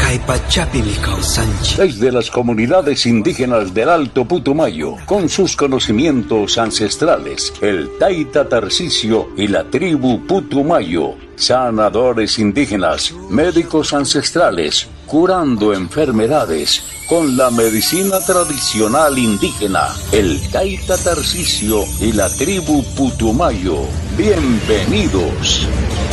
Desde las comunidades indígenas del Alto Putumayo, con sus conocimientos ancestrales, el Taita Tarcisio y la tribu Putumayo, sanadores indígenas, médicos ancestrales, curando enfermedades con la medicina tradicional indígena, el Taita Tarcisio y la tribu Putumayo. Bienvenidos.